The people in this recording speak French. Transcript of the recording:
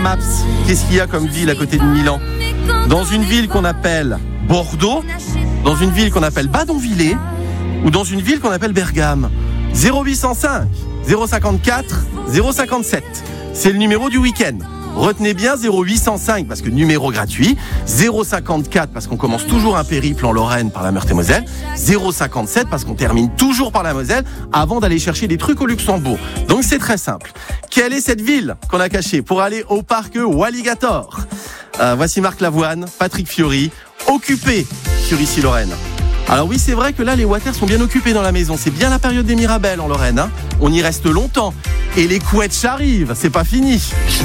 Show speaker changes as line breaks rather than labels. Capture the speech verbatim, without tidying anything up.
Maps, qu'est-ce qu'il y a comme ville à côté de Milan? Dans une ville qu'on appelle Bordeaux, dans une ville qu'on appelle Badonvillers ou dans une ville qu'on appelle Bergame. zéro huit cent cinq, zéro cinquante-quatre, zéro cinquante-sept. C'est le numéro du week-end. Retenez bien zéro huit cent cinq parce que numéro gratuit, zéro cinquante-quatre parce qu'on commence toujours un périple en Lorraine par la Meurthe-et-Moselle, zéro cinquante-sept parce qu'on termine toujours par la Moselle avant d'aller chercher des trucs au Luxembourg. Donc c'est très simple. Quelle est cette ville qu'on a cachée pour aller au parc Walligator? euh, Voici Marc Lavoine, Patrick Fiori, occupé sur Ici Lorraine. Alors oui, c'est vrai que là, les Waters sont bien occupés dans la maison. C'est bien la période des Mirabelles en Lorraine. Hein. On y reste longtemps. Et les couettes arrivent, c'est pas fini.